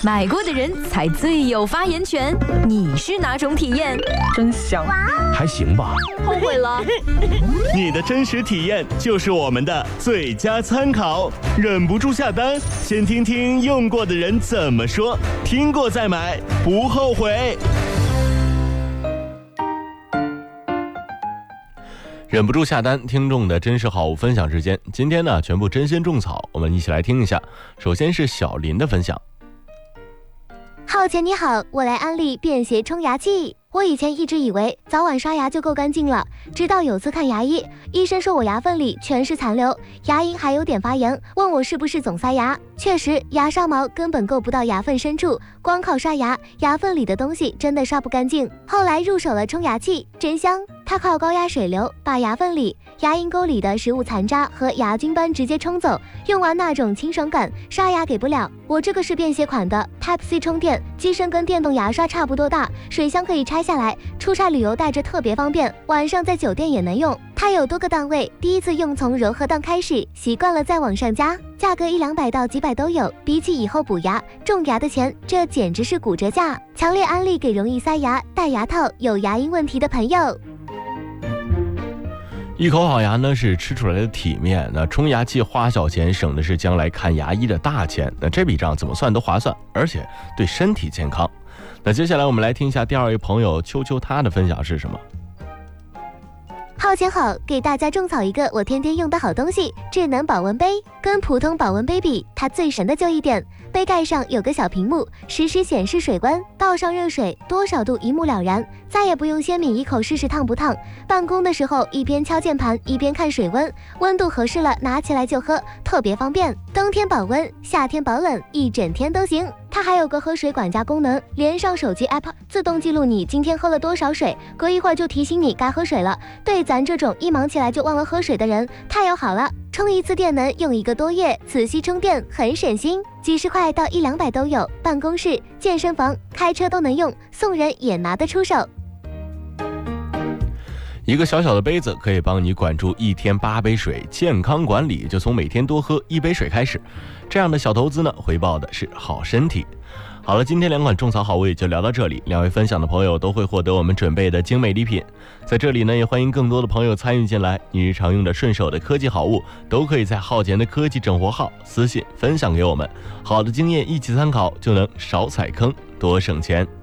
买过的人才最有发言权。你是哪种体验？ 真香， 还行吧。 后悔了？ 你的真实体验就是我们的最佳参考。忍不住下单，先听听用过的人怎么说，听过再买，不后悔。 忍不住下单，听众的真实好物分享时间。今天呢，全部真鲜种草，我们一起来听一下。首先是小林的分享。 浩钱你好，我来安利便携冲牙器。我以前一直以为早晚刷牙就够干净了，直到有次看牙医，医生说我牙缝里全是残留，牙龈还有点发炎，问我是不是总塞牙。确实，牙刷毛根本够不到牙缝深处，光靠刷牙，牙缝里的东西真的刷不干净。后来入手了冲牙器，真香。它靠高压水流把牙缝里、牙龈沟里的食物残渣和牙菌斑直接冲走，用完那种清爽感，刷牙给不了。我这个是便携款的 Type-C 充电，机身跟电动牙刷差不多大，水箱可以拆下来，出差旅游带着特别方便，晚上在酒店也能用。它有多个档位，第一次用从柔和档开始，习惯了再往上加，价格100-200到几百都有，比起以后补牙、种牙的钱，这简直是骨折价。强烈安利给容易塞牙、戴牙套、有牙龈问题的朋友。 一口好牙呢是吃出来的体面，那冲牙器花小钱省的是将来看牙医的大钱，那这笔账怎么算都划算，而且对身体健康。那接下来我们来听一下第二位朋友秋秋他的分享是什么。 浩钱好，给大家种草一个我天天用的好东西——智能保温杯。跟普通保温杯比，它最神的就一点，杯盖上有个小屏幕，实时显示水温，倒上热水多少度一目了然，再也不用先抿一口试试烫不烫。办公的时候一边敲键盘一边看水温，温度合适了拿起来就喝，特别方便。冬天保温，夏天保冷，一整天都行。它还有个喝水管家功能，连上手机 app 自动记录你今天喝了多少水，隔一会儿就提醒你该喝水了。对咱这种一忙起来就忘了喝水的人太友好了，充一次电能用1个多月，磁吸充电很省心，几十块到100-200都有，办公室、健身房、开车都能用，送人也拿得出手。 一个小小的杯子可以帮你管住1天8杯水，健康管理就从每天多喝1杯水开始。这样的小投资呢，回报的是好身体。好了，今天2款种草好物也就聊到这里，2位分享的朋友都会获得我们准备的精美礼品。在这里呢，也欢迎更多的朋友参与进来，你日常用的顺手的科技好物都可以在浩钱的科技整活号私信分享给我们，好的经验一起参考，就能少踩坑多省钱。